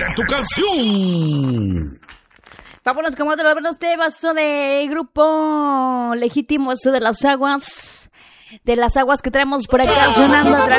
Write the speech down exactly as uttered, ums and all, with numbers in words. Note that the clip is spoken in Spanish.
tu canción. Vámonos con otro de los temas de Grupo Legítimo, eso de las aguas, de las aguas que traemos por acá sonando a través